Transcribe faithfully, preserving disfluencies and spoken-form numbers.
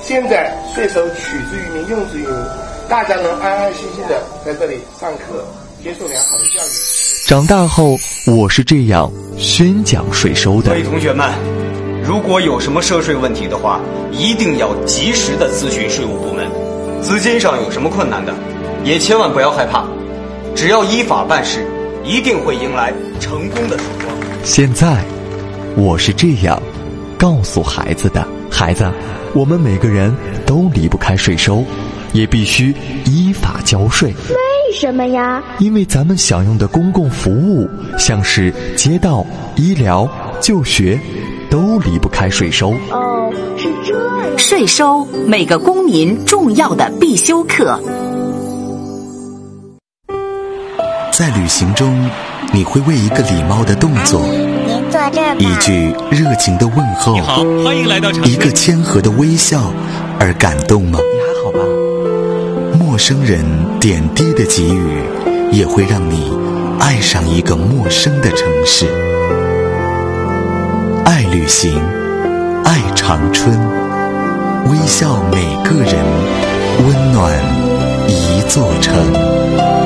现在税收取之于民，用之于民，大家能安安心心的在这里上课，接受良好的教育。 长大后，我是这样宣讲税收的。 各位同学们，如果有什么涉税问题的话，一定要及时的咨询税务部门。资金上有什么困难的，也千万不要害怕，只要依法办事，一定会迎来成功的曙光。 现在，我是这样告诉孩子的：孩子，我们每个人都离不开税收，也必须依法交税。 为什么呀？ 因为咱们享用的公共服务，像是街道、医疗、就学，都离不开税收。 哦，是这样。 税收，每个公民重要的必修课。 在旅行中，你会为一个礼貌的动作， 您坐这儿吧， 一句热情的问候， 你好，欢迎来到长一个谦和的微笑而感动吗？ 你还好吧？ 陌生人点滴的给予，也会让你爱上一个陌生的城市。爱旅行，爱长春，微笑每个人，温暖一座城。